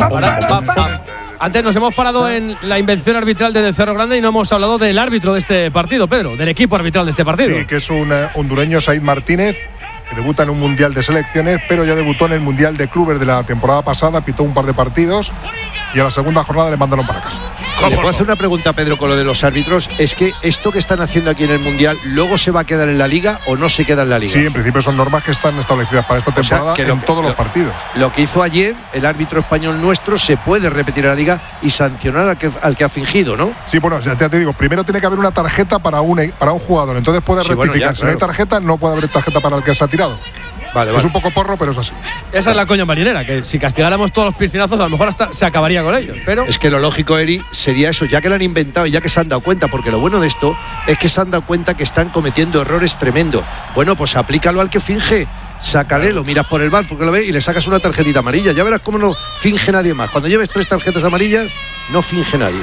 Antes nos hemos parado en la invención arbitral del Cerro Grande y no hemos hablado del árbitro de este partido, Pedro, del equipo arbitral de este partido. Sí, que es un hondureño, Said Martínez, que debuta en un mundial de selecciones, pero ya debutó en el mundial de clubes de la temporada pasada, pitó un par de partidos y a la segunda jornada le mandaron para casa. ¿Le puedo hacer una pregunta, Pedro, con lo de los árbitros? Es que esto que están haciendo aquí en el Mundial, ¿luego se va a quedar en la Liga o no se queda en la Liga? Sí, en principio son normas que están establecidas para esta temporada, en todos los partidos. Lo que hizo ayer el árbitro español nuestro se puede repetir en la Liga y sancionar al que ha fingido, ¿no? Sí, bueno, ya te digo, primero tiene que haber una tarjeta para un jugador, entonces puede rectificar. Bueno, ya, si no hay tarjeta, no puede haber tarjeta para el que se ha tirado. Vale. Es un poco porro, pero es así. Esa es la coña marinera, que si castigáramos todos los piscinazos, a lo mejor hasta se acabaría con ellos. Pero es que lo lógico, Eri, sería eso, ya que lo han inventado y ya que se han dado cuenta, porque lo bueno de esto es que se han dado cuenta que están cometiendo errores tremendos. Bueno, pues aplícalo al que finge. Sácale, lo miras por el bar porque lo ves y le sacas una tarjetita amarilla. Ya verás cómo no finge nadie más. Cuando lleves 3 tarjetas amarillas, no finge nadie.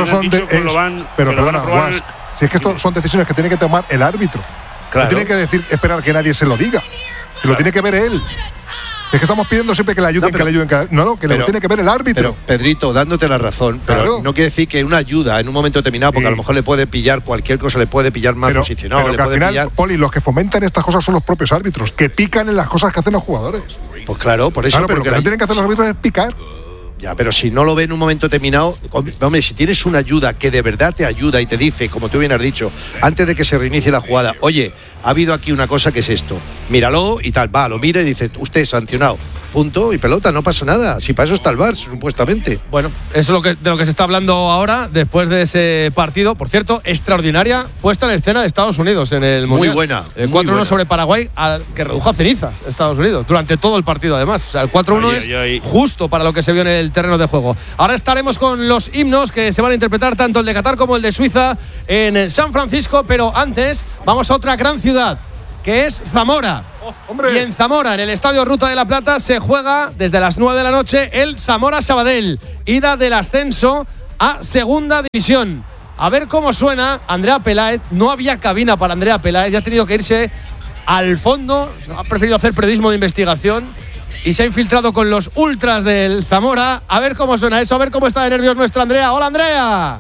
Pero perdona, Guas, si es que esto son decisiones que tiene que tomar el árbitro. Claro. No tiene que esperar que nadie se lo diga. Que lo tiene que ver él. Es que estamos pidiendo siempre que le ayuden, que le ayuden. Lo tiene que ver el árbitro. Pero, Pedrito, dándote la razón, pero claro. No quiere decir que una ayuda en un momento determinado, porque a lo mejor le puede pillar cualquier cosa, le puede pillar más posicionado. Pero que al final, Poli, los que fomentan estas cosas son los propios árbitros, que pican en las cosas que hacen los jugadores. Pues claro, por eso. Claro, pero lo que no tienen que hacer los árbitros es picar. Ya, pero si no lo ve en un momento determinado, hombre, si tienes una ayuda que de verdad te ayuda y te dice, como tú bien has dicho, antes de que se reinicie la jugada, oye, ha habido aquí una cosa que es esto, míralo y tal, va, lo mira y dice, usted es sancionado. Punto y pelota, no pasa nada. Si para eso está el VAR, supuestamente. Bueno, eso es de lo que se está hablando ahora, después de ese partido. Por cierto, extraordinaria puesta en escena de Estados Unidos en el Mundial. Muy buena. El 4-1 sobre Paraguay, que redujo a cenizas Estados Unidos, durante todo el partido además. O sea, el 4-1 es justo para lo que se vio en el terreno de juego. Ahora estaremos con los himnos que se van a interpretar, tanto el de Qatar como el de Suiza, en San Francisco. Pero antes, vamos a otra gran ciudad, que es Zamora. Y en Zamora, en el Estadio Ruta de la Plata, se juega desde las 9 de la noche el Zamora-Sabadell, ida del ascenso a Segunda División. A ver cómo suena Andrea Peláez. No había cabina para Andrea Peláez, ya ha tenido que irse al fondo, ha preferido hacer periodismo de investigación y se ha infiltrado con los ultras del Zamora. A ver cómo suena eso, a ver cómo está de nervios nuestra Andrea. ¡Hola, Andrea!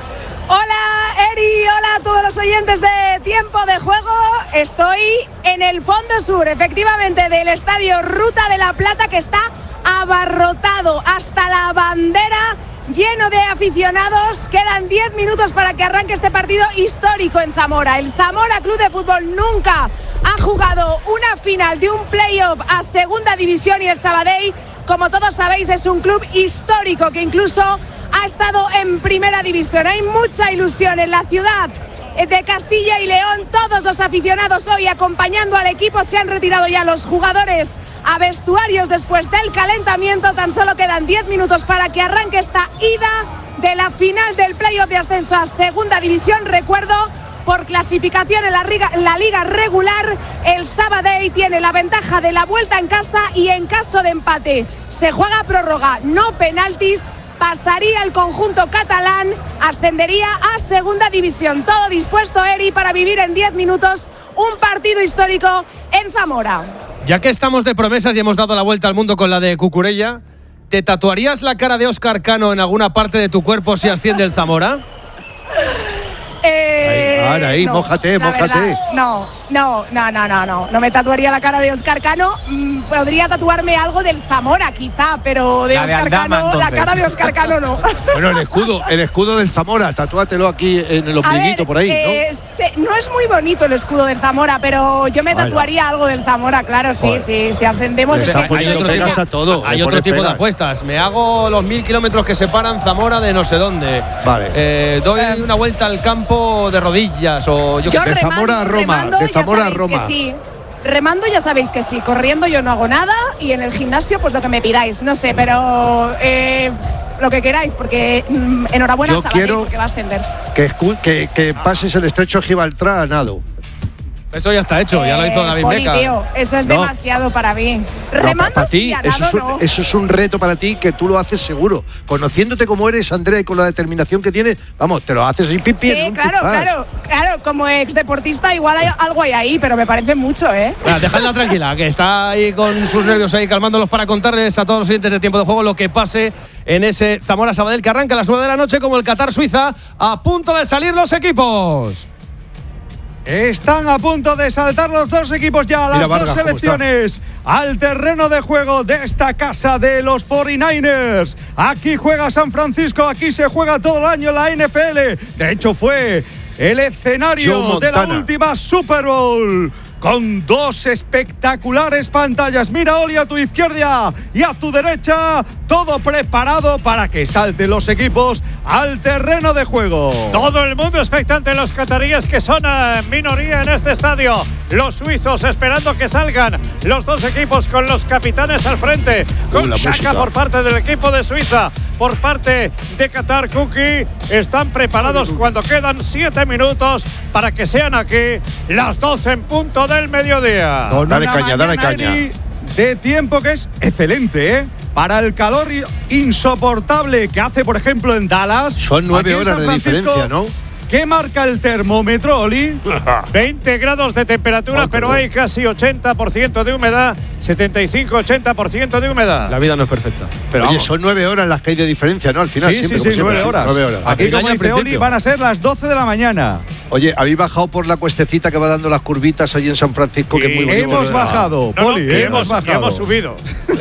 Hola Eri, hola a todos los oyentes de Tiempo de Juego. Estoy en el fondo sur, efectivamente, del Estadio Ruta de la Plata, que está abarrotado hasta la bandera, lleno de aficionados. Quedan 10 minutos para que arranque este partido histórico en Zamora. El Zamora Club de Fútbol nunca ha jugado una final de un playoff a Segunda División, y el Sabadell, como todos sabéis, es un club histórico que incluso ha estado en Primera División. Hay mucha ilusión en la ciudad de Castilla y León. Todos los aficionados hoy acompañando al equipo. Se han retirado ya los jugadores a vestuarios después del calentamiento. Tan solo quedan 10 minutos para que arranque esta ida de la final del playoff de ascenso a Segunda División. Recuerdo, por clasificación en la liga regular, el Sabadell tiene la ventaja de la vuelta en casa, y en caso de empate se juega prórroga, no penaltis, pasaría el conjunto catalán, ascendería a Segunda División. Todo dispuesto, Eri, para vivir en 10 minutos un partido histórico en Zamora. Ya que estamos de promesas y hemos dado la vuelta al mundo con la de Cucurella, ¿te tatuarías la cara de Óscar Cano en alguna parte de tu cuerpo si asciende el Zamora? Ahí, no, mójate. Verdad, no me tatuaría la cara de Óscar Cano. Podría tatuarme algo del Zamora quizá, pero de Óscar Cano, la cara de Óscar Cano no. Bueno, el escudo del Zamora, tatúatelo aquí en el ombliguito, por ahí, ¿no? No es muy bonito el escudo del Zamora, pero yo me tatuaría algo del Zamora, claro, sí, si ascendemos. Hay otro tipo de apuestas. Me hago los 1000 kilómetros que separan Zamora de no sé dónde. Vale. Doy una vuelta al campo de rodillas, o yo de Zamora a Roma, de Zamora a Roma. Sí. Remando ya sabéis que sí, corriendo yo no hago nada, y en el gimnasio pues lo que me pidáis, no sé, pero lo que queráis, porque enhorabuena a Sabadell porque va a ascender. Que pases el estrecho de Gibraltar a nado. Eso ya está hecho, ya lo hizo David Poli, Meca. tío, eso es demasiado para mí. Remando para ti, sí, a nado no. eso es un reto para ti que tú lo haces seguro. Conociéndote como eres, Andrea, y con la determinación que tienes, vamos, te lo haces sin pipi. Sí, claro. Como ex deportista igual hay algo ahí, pero me parece mucho, ¿eh? Dejadla tranquila, que está ahí con sus nervios ahí calmándolos para contarles a todos los siguientes de Tiempo de Juego lo que pase en ese Zamora-Sabadell que arranca a las 9 de la noche, como el Qatar-Suiza, a punto de salir los equipos. Están a punto de saltar los dos equipos ya, las dos selecciones al terreno de juego de esta casa de los 49ers. Aquí juega San Francisco, aquí se juega todo el año la NFL. De hecho, fue el escenario de la última Super Bowl, con dos espectaculares pantallas. Mira, Oli, a tu izquierda y a tu derecha, todo preparado para que salten los equipos al terreno de juego. Todo el mundo expectante, los cataríes, que son minoría en este estadio. Los suizos esperando que salgan los dos equipos con los capitanes al frente. Con Xhaka por parte del equipo de Suiza, por parte de Qatar, Cookie. Están preparados cuando quedan 7 minutos para que sean aquí las 12 en punto del mediodía. Con dale caña. De tiempo que es excelente, ¿eh? Para el calor insoportable que hace, por ejemplo, en Dallas. Son 9 horas de diferencia, ¿no? ¿Qué marca el termómetro, Oli? 20 grados de temperatura, pero hay casi 80% de humedad, 75-80% de humedad. La vida no es perfecta. Pero oye, son 9 horas las que hay de diferencia, ¿no? Al final, sí, 9 horas. 9 horas. Aquí, como dice Oli, van a ser las 12 de la mañana. Oye, ¿habéis bajado por la cuestecita que va dando las curvitas allí en San Francisco? Que es muy bonito. Hemos bajado, Poli, hemos bajado. Hemos subido.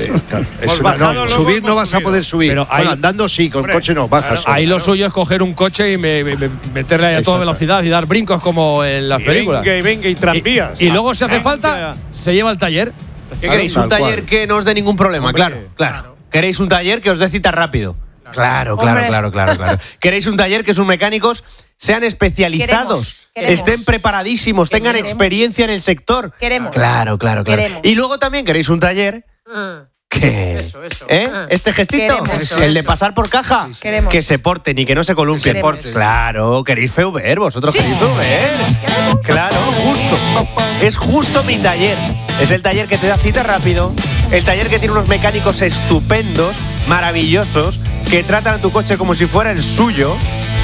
Subir no vas a poder subir. Pero andando sí, con coche no, bajas. Ahí lo suyo es coger un coche y meterle ahí a toda velocidad y dar brincos como en las películas. Venga, y tranvías. Y luego, si hace falta, se lleva el taller. ¿Qué queréis? ¿Un taller que no os dé ningún problema? Hombre, claro. ¿Queréis un taller que os dé cita rápido? Claro. ¿Queréis un taller que sus mecánicos sean especializados, estén preparadísimos, tengan experiencia en el sector? Claro. Y luego también queréis un taller que… Eso. Este gestito, el de pasar por caja, que se porten y que no se columpien. Claro, queréis Feuber, vosotros queréis Feuber. Claro, justo. Es justo mi taller. Es el taller que te da cita rápido, el taller que tiene unos mecánicos estupendos, maravillosos, que tratan a tu coche como si fuera el suyo.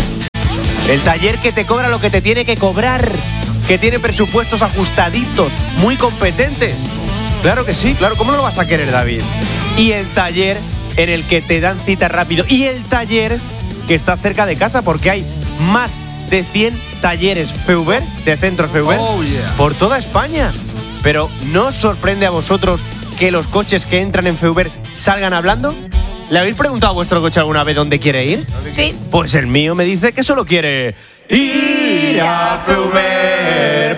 El taller que te cobra lo que te tiene que cobrar, que tiene presupuestos ajustaditos, muy competentes. Claro que sí, claro, ¿cómo no lo vas a querer, David? Y el taller en el que te dan cita rápido, y el taller que está cerca de casa, porque hay más de 100 talleres Feuber, de centros Feuber, por toda España. Pero ¿no os sorprende a vosotros que los coches que entran en Feuber salgan hablando? ¿Le habéis preguntado a vuestro coche alguna vez dónde quiere ir? Sí. Pues el mío me dice que solo quiere ir a Feuber.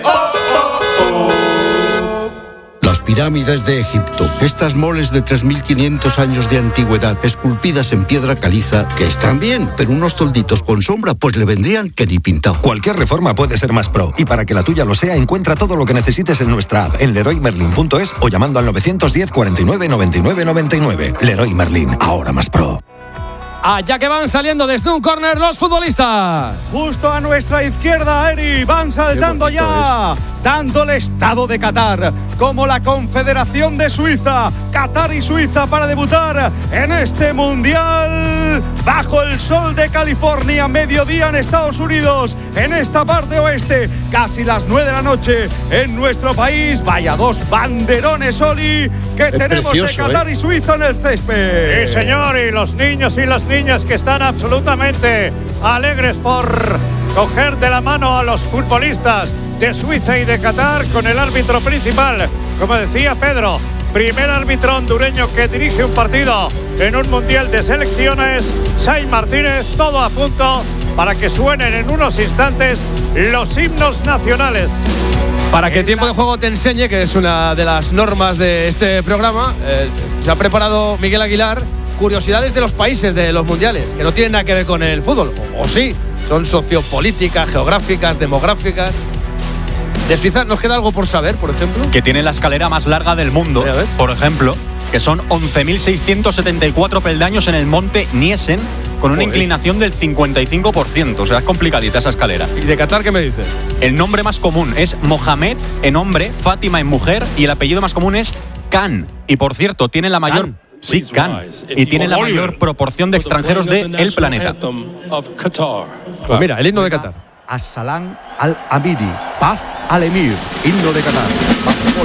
Las pirámides de Egipto, estas moles de 3.500 años de antigüedad, esculpidas en piedra caliza, que están bien, pero unos tolditos con sombra pues le vendrían que ni pintado. Cualquier reforma puede ser más pro, y para que la tuya lo sea, encuentra todo lo que necesites en nuestra app, en leroymerlin.es o llamando al 910 49 99 99. Leroy Merlin, ahora más pro. Ya que van saliendo desde un córner los futbolistas. Justo a nuestra izquierda, Eri, van saltando ya. Tanto el Estado de Qatar como la Confederación de Suiza, Qatar y Suiza, para debutar en este Mundial bajo el sol de California, mediodía en Estados Unidos, en esta parte oeste, casi las 9 de la noche en nuestro país. Vaya dos banderones, Oli, que tenemos precioso, de Qatar y Suiza en el césped. Sí, señor, y los niños y las niñas que están absolutamente alegres por coger de la mano a los futbolistas de Suiza y de Qatar, con el árbitro principal, como decía Pedro, primer árbitro hondureño que dirige un partido en un mundial de selecciones, Sai Martínez. Todo a punto para que suenen en unos instantes los himnos nacionales. Para que Tiempo de Juego te enseñe, que es una de las normas de este programa, se ha preparado Miguel Aguilar curiosidades de los países de los mundiales, que no tienen nada que ver con el fútbol, o sí, son sociopolíticas, geográficas, demográficas. ¿De Suiza nos queda algo por saber, por ejemplo? Que tiene la escalera más larga del mundo, por ejemplo, que son 11.674 peldaños en el monte Niesen, con una inclinación del 55%. O sea, es complicadita esa escalera. ¿Y de Qatar qué me dices? El nombre más común es Mohamed en hombre, Fátima en mujer y el apellido más común es Khan. Y por cierto, tiene la mayor... Khan. Sí, Khan. Y tiene la mayor proporción de extranjeros del planeta. Pues mira, el himno de Qatar. As-Salam al-Amiri, paz al emir, himno de Qatar.